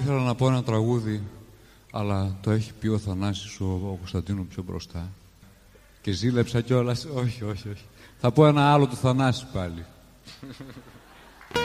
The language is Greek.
Ήθελα να πω ένα τραγούδι, αλλά το έχει πει ο Θανάσης ο Κωνσταντίνου πιο μπροστά. Και ζήλεψα κιόλας. Όχι. Θα πω ένα άλλο του Θανάση πάλι.